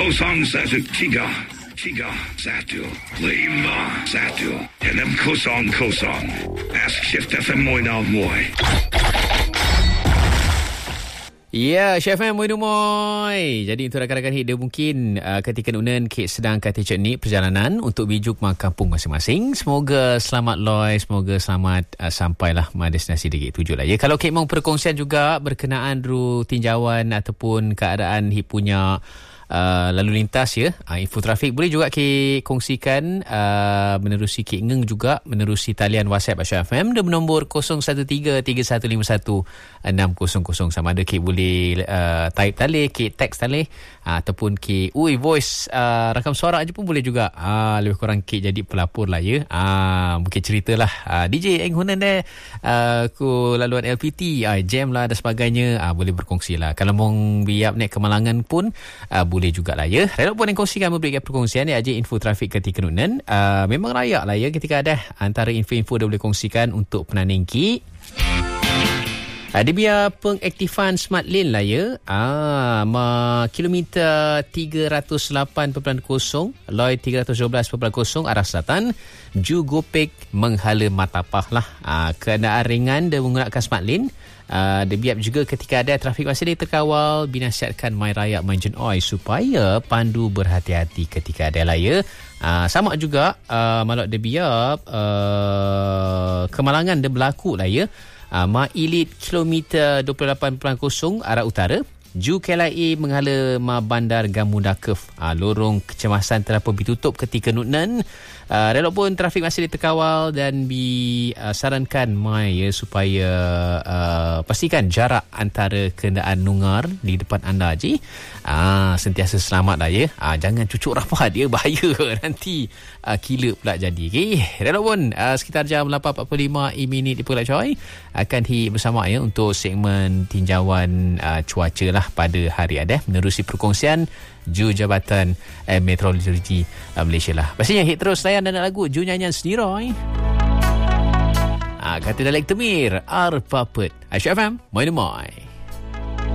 Ask Shift FM Moy Now Moy. Ya, Chef M, Moy. Jadi untuk rakan-rakan hit, dia mungkin ketika nunan kek sedang kata cek ni perjalanan untuk bijuk mak kampung masing-masing. Semoga selamat loy, semoga selamat sampailah ma destinasi dekat tuju lah. Ya, kalau kek mau perkongsian juga berkenaan ru tinjauan ataupun keadaan hit punya lalu lintas ya, info trafik boleh juga ke kongsikan menerusi Kek Ngeng juga menerusi talian WhatsApp Asya FM dan nombor 0133515600. Sama ada Kek boleh type tali, Kek text tali ataupun Kek voice rakam suara je pun boleh juga. Lebih kurang Kek jadi pelapor lah ya. Mungkin ceritalah DJ Eng Hunan deh ku laluan LPT jam lah dan sebagainya, boleh berkongsi lah. Kalau mau biar naik kemalangan pun boleh jugalah ya. Relok pun yang kongsikan memberikan perkongsian ya, aja info trafik ketika nunan. Memang rayak lah ya ketika ada antara info-info dia boleh kongsikan untuk penaning ki. Dia biar pengaktifan smart lane lah ya. Kilometer 308.0 Lloyd 312.0 arah selatan Ju Gopek menghala Matapah lah. Kenderaan ringan dia menggunakan smart lane. Dia biar juga ketika ada trafik masih terkawal, binasihatkan mai rakyat Manjun Oi supaya pandu berhati-hati ketika ada lah ya. Sama juga malak dia biar kemalangan dia berlaku lah ya. Ma Elite kilometer 28.0 arah utara Ju KLIA menghala ma bandar Gamundakef. Lorong kecemasan terdapat ditutup ketika nunan. Relok pun trafik masih diterkawal dan disarankan mai ya, supaya pastikan jarak antara kenderaan nungar di depan anda je. Sentiasa selamat lah ya. Jangan cucuk rapat dia, bahaya nanti killer pula jadi. Okay. Relok pun sekitar jam 8.45 minit di Pulau Coy akan bersama ya untuk segmen tinjauan cuaca lah pada hari ada menerusi perkongsian Ju Jabatan Meteorologi Malaysia lah. Pastinya hit terus layan dan lagu Ju nyanyian sendiri. Kata Dalek Temir Arpapet Asya FM Moy.